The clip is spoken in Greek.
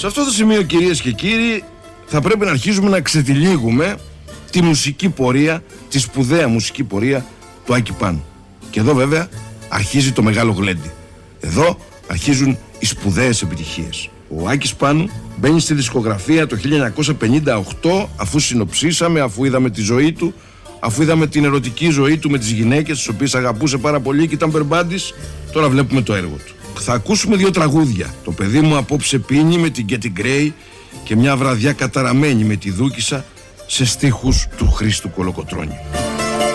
Σε αυτό το σημείο, κυρίες και κύριοι, θα πρέπει να αρχίσουμε να ξετυλίγουμε τη μουσική πορεία, τη σπουδαία μουσική πορεία του Άκη Πάνου. Και εδώ βέβαια αρχίζει το μεγάλο γλέντι. Εδώ αρχίζουν οι σπουδαίες επιτυχίες. Ο Άκης Πάνου μπαίνει στη δισκογραφία το 1958, αφού συνοψίσαμε, αφού είδαμε τη ζωή του, αφού είδαμε την ερωτική ζωή του με τις γυναίκες, τις οποίες αγαπούσε πάρα πολύ και ήταν μπερμπάντης. Τώρα βλέπουμε το έργο του. Θα ακούσουμε 2 τραγούδια. Το παιδί μου απόψε πίνει με την Getty Gray και μια βραδιά καταραμένη με τη Δούκισσα σε στίχους του Χρήστου Κολοκοτρώνη.